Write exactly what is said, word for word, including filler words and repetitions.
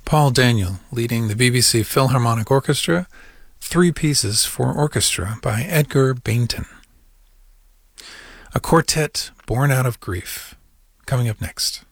Paul Daniel leading the B B C Philharmonic Orchestra, Three Pieces for Orchestra by Edgar Bainton. A quartet born out of grief, coming up next.